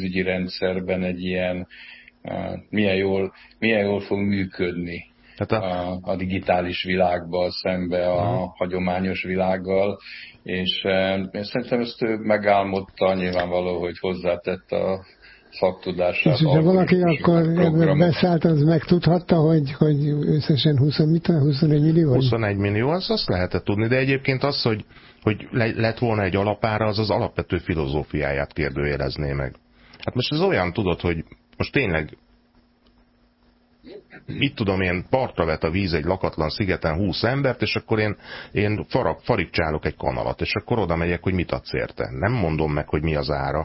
pénzügyi rendszerben egy ilyen, milyen jól fog működni a digitális világban szembe a hagyományos világgal, és én szerintem ezt ő megálmodta, nyilvánvaló, hogy hozzátett a szaktudását. És ha valaki akkor beszállt, az megtudhatta, hogy összesen 21 millió? 21 millió, azt lehetett tudni, de egyébként az, hogy lett volna egy alapára, az alapvető filozófiáját kérdőjelezné meg. Hát most ez olyan, tudod, hogy most tényleg mit tudom én, partra vet a víz egy lakatlan szigeten 20 embert, és akkor én farigcsálok egy kanalat, és akkor oda megyek, hogy mit adsz érte. Nem mondom meg, hogy mi az ára.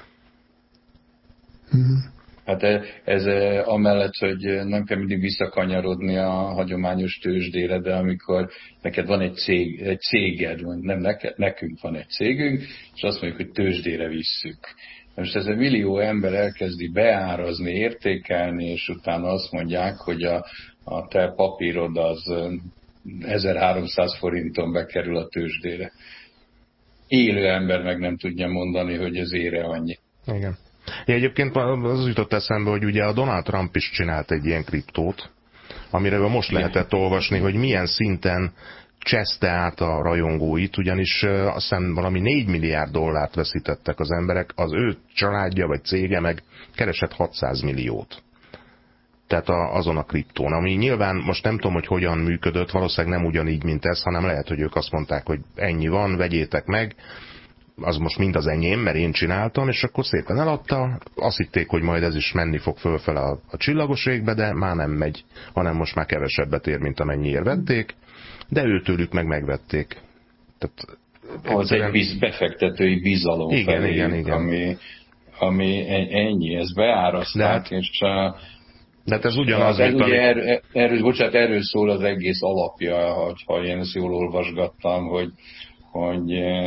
Hát ez amellett, hogy nem kell mindig visszakanyarodni a hagyományos tőzsdére, de amikor neked van egy céged, nem nekünk van egy cégünk, és azt mondjuk, hogy tőzsdére visszük. Most ez a millió ember elkezdi beárazni, értékelni, és utána azt mondják, hogy a te papírod az 1300 forinton bekerül a tőzsdére. Élő ember meg nem tudja mondani, hogy az ére annyi. Igen. Egyébként az jutott eszembe, hogy ugye a Donald Trump is csinált egy ilyen kriptót, amiről most lehetett olvasni, hogy milyen szinten cseszte át a rajongóit, ugyanis azt hiszem valami 4 milliárd dollárt veszítettek az emberek, az ő családja vagy cége meg keresett 600 milliót. Tehát azon a kriptón, ami nyilván most nem tudom, hogy hogyan működött, valószínűleg nem ugyanígy, mint ez, hanem lehet, hogy ők azt mondták, hogy ennyi van, vegyétek meg, az most mind az enyém, mert én csináltam, és akkor szépen eladta, azt hitték, hogy majd ez is menni fog fölfele a csillagos égbe, de már nem megy, hanem most már kevesebbet ér, mint amennyiért vették, de őtőlük meg megvették. Tehát, az egy befektetői bizalom igen. Ami ennyi, ez beáraszták, és... De ez ugyanaz, erről szól az egész alapja, ha én ezt jól olvasgattam, hogy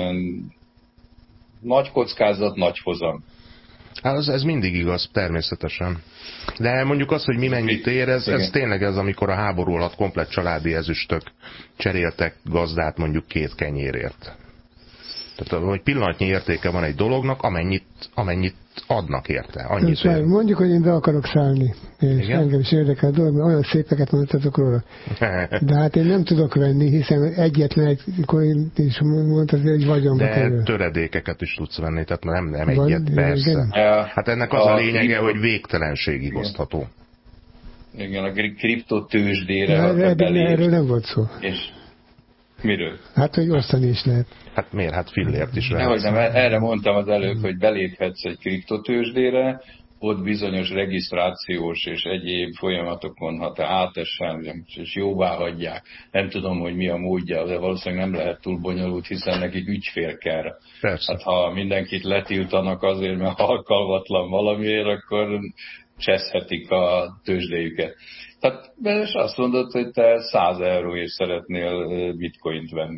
nagy kockázat, nagy hozam. Hát ez mindig igaz, természetesen. De mondjuk az, hogy mi mennyit ér, ez tényleg ez, amikor a háború alatt komplett családi ezüstök cseréltek gazdát mondjuk 2 kenyérért. Tehát, hogy pillanatnyi értéke van egy dolognak, amennyit adnak érte. Annyit ér. Mondjuk, hogy én be akarok szállni, és engem is érdekel a dolog, mert olyan szépeket mondhatok róla. De hát én nem tudok venni, hiszen egyetlen egy coint is mondtad, hogy egy vagyonba kerül. De töredékeket is tudsz venni, tehát nem egyet, persze. Hát ennek az a lényege, hogy végtelenségig osztható. Igen, a kriptotőzsdére. Erről nem volt szó. És miről? Hát, hogy osztani is lehet. Hát miért? Hát fillért is lehet. Nem, erre mondtam az előbb, hogy beléphetsz egy kriptotőzsdére, ott bizonyos regisztrációs és egyéb folyamatokon, ha te átessen, és jóvá hagyják. Nem tudom, hogy mi a módja, de valószínűleg nem lehet túl bonyolult, hiszen nekik ügyfél kell. Persze. Hát ha mindenkit letiltanak azért, mert alkalmatlan valamiért, akkor cseszhetik a tőzsdéjüket. Tehát és azt mondod, hogy te 100 euróért szeretnél bitcoint venni.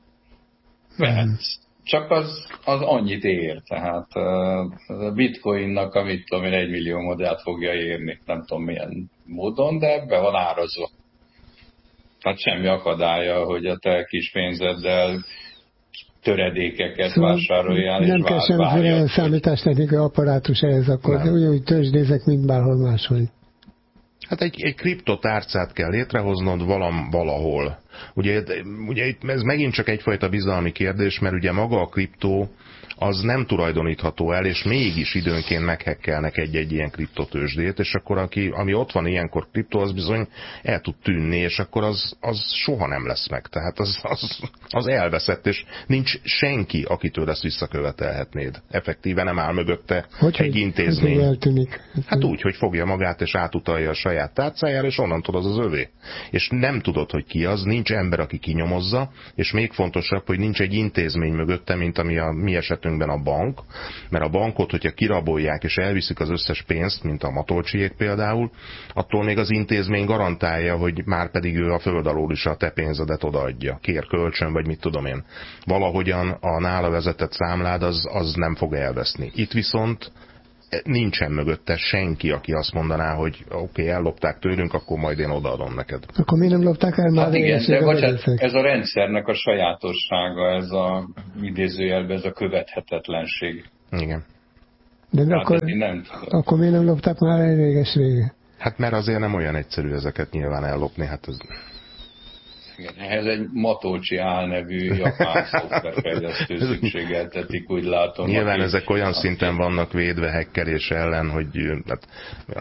Vehetsz. Csak az annyit ér. Tehát a bitcoinnak, amit tudom én, 1 millió modellát fogja érni. Nem tudom milyen módon, de be van árazva. Tehát semmi akadálya, hogy a te kis pénzeddel töredékeket vásároljál. Nem kell semmiféle számítástechnikai apparátus ehhez, akkor úgy tőzsdézek, mint bárhol máshol. Hát egy kriptotárcát kell létrehoznod valahol. Ugye ez megint csak egyfajta bizalmi kérdés, mert ugye maga a kriptó az nem tulajdonítható el, és mégis időnként meghekkelnek egy ilyen kriptotőzsdét, és akkor ami ott van ilyenkor kriptó, az bizony el tud tűnni, és akkor az soha nem lesz meg. Tehát az elveszett, és nincs senki, akitől ezt visszakövetelhetnéd. Effektíve nem áll mögötte egy intézmény. Hogy eltűnik? Hát úgy, hogy fogja magát, és átutalja a saját tárcájára, és onnantól az övé. És nem tudod, hogy ki az, nincs ember, aki kinyomozza, és még fontosabb, hogy nincs egy intézmény mögötte, mint ami a mi esetünkben a bank, mert a bankot, hogyha kirabolják és elviszik az összes pénzt, mint a Matolcsiék például, attól még az intézmény garantálja, hogy már pedig ő a föld alól is a te pénzedet odaadja, kér kölcsön, vagy mit tudom én. Valahogyan a nála vezetett számlád az nem fog elveszni. Itt viszont nincsen mögötte senki, aki azt mondaná, hogy oké, ellopták tőlünk, akkor majd én odaadom neked. Akkor mi nem lopták el már? Hát igen, de bocsánat, ez a rendszernek a sajátossága, ez a idézőjelben, ez a követhetetlenség. Igen. De akkor miért nem lopták már el réges-régen? Hát mert azért nem olyan egyszerű ezeket nyilván ellopni, hát ez... Igen, ehhez egy Matócsi álnevű japán szoftverfejlesztő szükségeltetik, úgy látom. Nyilván ezek olyan szinten vannak védve hekkelés ellen, hogy... Hát, ja.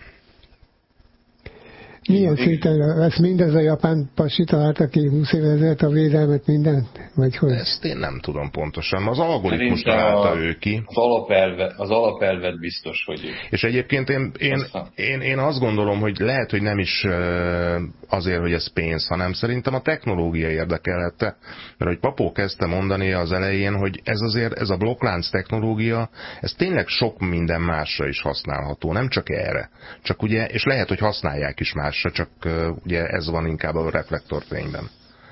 Milyen szinten lesz mindez a japán pasi találta ki 20 évvel ezelőtt a védelmet, mindent? Vagy hogy? Ezt én nem tudom pontosan. Az algoritmus találta ő ki. Az alapelvet biztos, hogy ő. És egyébként én azt gondolom, hogy lehet, hogy nem is azért, hogy ez pénz, hanem szerintem a technológia érdekelhette. Mert hogy Papó kezdte mondani az elején, hogy ez a blokklánc technológia, ez tényleg sok minden másra is használható, nem csak erre. Csak ugye, és lehet, hogy használják is másra, csak ugye ez van inkább a reflektorfényben.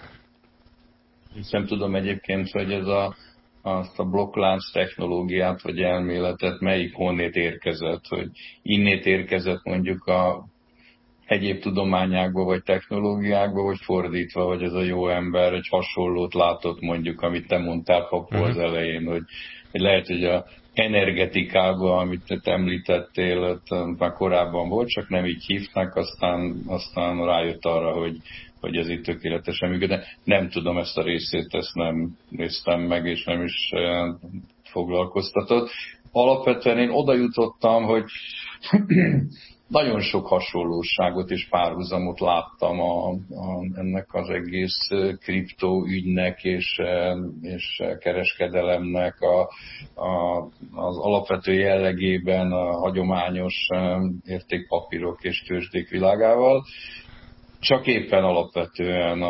Nem tudom egyébként, hogy azt a blokklánc technológiát vagy elméletet melyik honnét érkezett, hogy innét érkezett mondjuk a egyéb tudományákba vagy technológiákba, vagy fordítva, hogy ez a jó ember egy hasonlót látott mondjuk, amit te mondtál Papó az elején, hogy lehet, hogy a energetikában, amit te említettél, már korábban volt, csak nem így hívták, aztán rájött arra, hogy ez itt tökéletesen működik. De nem tudom ezt a részét, ezt nem néztem meg, és nem is foglalkoztatott. Alapvetően én oda jutottam, hogy nagyon sok hasonlóságot és párhuzamot láttam ennek az egész kriptóügynek és kereskedelemnek az alapvető jellegében a hagyományos értékpapírok és tőzsdék világával. Csak éppen alapvetően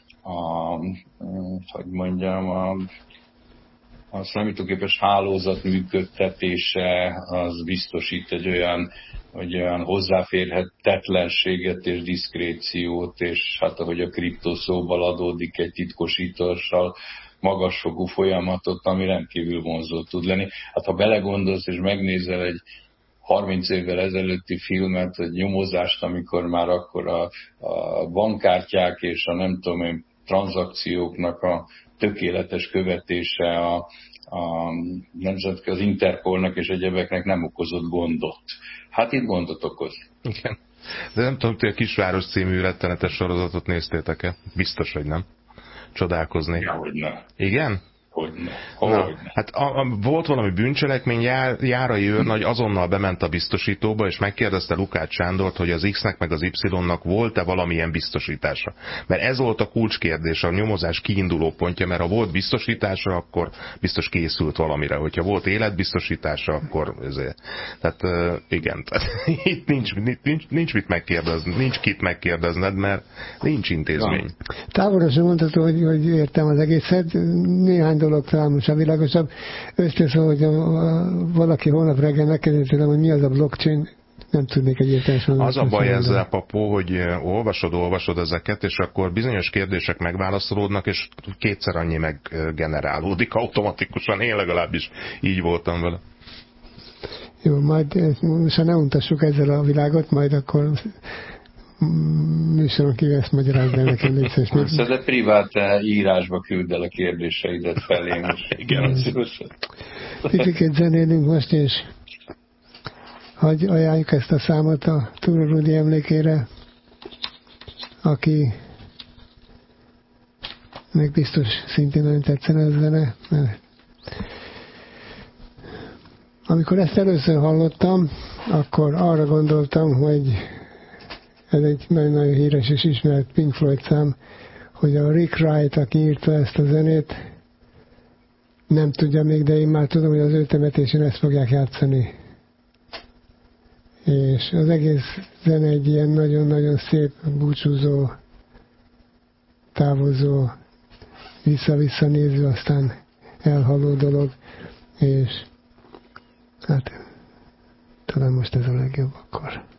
a számítógépes hálózat működtetése az biztosít egy olyan hozzáférhetetlenséget és diszkréciót, és hát ahogy a kriptoszóval adódik egy titkosítással magasfokú folyamatot, ami rendkívül vonzó tud lenni. Hát ha belegondolsz és megnézel egy 30 évvel ezelőtti filmet, egy nyomozást, amikor már akkor a bankkártyák és a nem tudom én tranzakcióknak a tökéletes követése a nemzetközi Interpolnak és egyebeknek nem okozott gondot. Hát itt gondot okoz. Igen. De nem tudom, hogy a Kisváros című rettenetes sorozatot néztétek-e? Biztos, hogy nem. Csodálkozni. Ja, hogy nem. Igen? Hogyne. Hát volt valami bűncselekmény, Járai őrnagy azonnal bement a biztosítóba, és megkérdezte Lukács Sándort, hogy az X-nek meg az Y-nak volt-e valamilyen biztosítása. Mert ez volt a kulcskérdés, a nyomozás kiinduló pontja, mert ha volt biztosítása, akkor biztos készült valamire. Hogyha volt életbiztosítása, akkor ezért. Tehát igen, tehát itt nincs mit megkérdezni, nincs kit megkérdezned, mert nincs intézmény. Távolra mondható, hogy értem az egészet, néhány dolog talán most a világosabb. Összeszól, hogy valaki holnap reggel megkérdezi tőlem, hogy mi az a blockchain, nem tudnék egyértelműen. Az a baj ezzel, Papó, hogy olvasod ezeket, és akkor bizonyos kérdések megválaszolódnak, és kétszer annyi meggenerálódik automatikusan. Én legalábbis így voltam vele. Jó, majd most ha ne untassuk ezzel a világot, majd akkor műsoron kívül ezt magyarázd el nekem, légy szíves. De privát írásba küld el a kérdéseidet felém is. Igen, szívesen. Picikét zenélünk most, és hagy ajánljuk ezt a számot a Túró Rudi emlékére, aki meg biztos szintén nagyon tetszene ez zene. Amikor ezt először hallottam, akkor arra gondoltam, hogy ez egy nagyon-nagyon híres és ismert Pink Floyd szám, hogy a Rick Wright, aki írta ezt a zenét, nem tudja még, de én már tudom, hogy az ő temetésén ezt fogják játszani. És az egész zene egy ilyen nagyon-nagyon szép, búcsúzó, távozó, vissza-vissza néző, aztán elhaló dolog, és hát talán most ez a legjobb akkor.